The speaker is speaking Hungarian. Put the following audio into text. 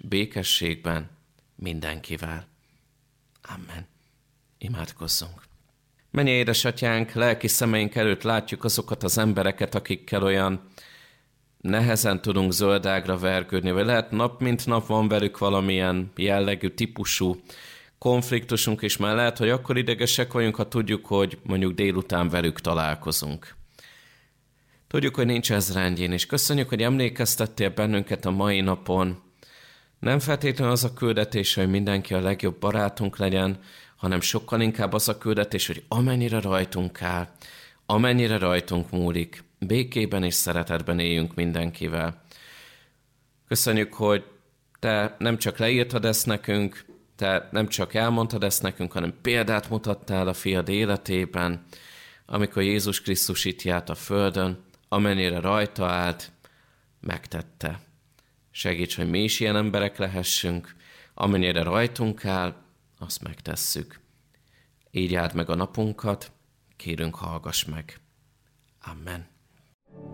békességben mindenkivel. Amen. Imádkozzunk. Menj, édesatyánk, lelki szemeink előtt látjuk azokat az embereket, akikkel olyan nehezen tudunk zöldágra vergődni, vagy lehet nap mint nap van velük valamilyen jellegű, típusú konfliktusunk is, már lehet, hogy akkor idegesek vagyunk, ha tudjuk, hogy mondjuk délután velük találkozunk. Tudjuk, hogy nincs ez rendjén, és köszönjük, hogy emlékeztettél bennünket a mai napon. Nem feltétlenül az a küldetés, hogy mindenki a legjobb barátunk legyen, hanem sokkal inkább az a küldetés, hogy amennyire rajtunk áll, amennyire rajtunk múlik, békében és szeretetben éljünk mindenkivel. Köszönjük, hogy te nem csak leírtad ezt nekünk, te nem csak elmondtad ezt nekünk, hanem példát mutattál a fiad életében, amikor Jézus Krisztus itt járt a földön, amennyire rajta állt, megtette. Segíts, hogy mi is ilyen emberek lehessünk, amennyire rajtunk áll, azt megtesszük. Így áld meg a napunkat, kérünk, hallgass meg. Amen.